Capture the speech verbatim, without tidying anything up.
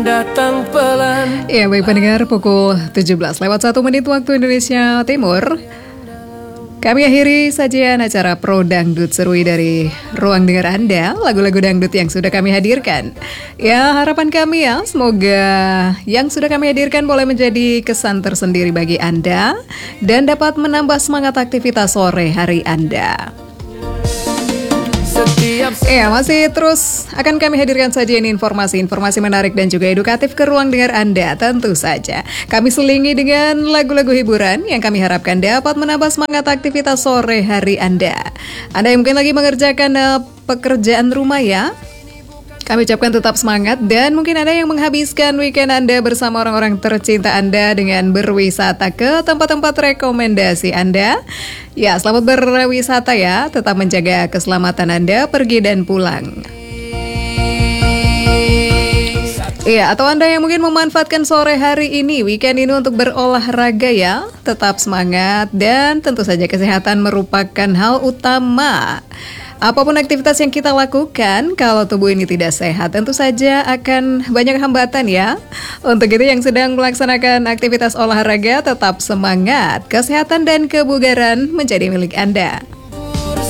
datang pelan. Ya, baik pendengar, pukul tujuh belas lewat satu menit waktu Indonesia Timur. Kami akhiri sajian acara Pro Dangdut Serui dari ruang dengar Anda, lagu-lagu dangdut yang sudah kami hadirkan. Ya, harapan kami ya, semoga yang sudah kami hadirkan boleh menjadi kesan tersendiri bagi Anda dan dapat menambah semangat aktivitas sore hari Anda. Ya, masih terus akan kami hadirkan sajian informasi-informasi menarik dan juga edukatif ke ruang dengar Anda. Tentu saja kami selingi dengan lagu-lagu hiburan yang kami harapkan dapat menambah semangat aktivitas sore hari Anda. Anda yang mungkin lagi mengerjakan uh, pekerjaan rumah ya, kami ucapkan tetap semangat. Dan mungkin Anda yang menghabiskan weekend Anda bersama orang-orang tercinta Anda dengan berwisata ke tempat-tempat rekomendasi Anda. Ya, selamat berwisata ya. Tetap menjaga keselamatan Anda pergi dan pulang. Iya, atau Anda yang mungkin memanfaatkan sore hari ini, weekend ini untuk berolahraga ya. Tetap semangat dan tentu saja kesehatan merupakan hal utama. Apapun aktivitas yang kita lakukan, kalau tubuh ini tidak sehat, tentu saja akan banyak hambatan ya. Untuk itu yang sedang melaksanakan aktivitas olahraga, tetap semangat. Kesehatan dan kebugaran menjadi milik Anda.